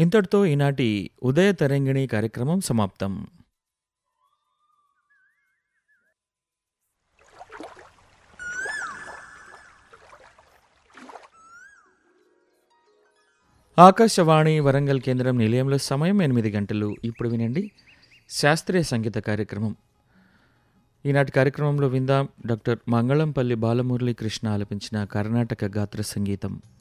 ఇంతటితో ఈనాటి ఉదయ తరంగిణి కార్యక్రమం సమాప్తం. ఆకాశవాణి వరంగల్ కేంద్రం నిలయంలో సమయం 8 గంటలు. ఇప్పుడు వినండి శాస్త్రీయ సంగీత కార్యక్రమం. ఈనాటి కార్యక్రమంలో విందాం డాక్టర్ మంగళంపల్లి బాలమురళీ కృష్ణ ఆలపించిన కర్ణాటక గాత్ర సంగీతం.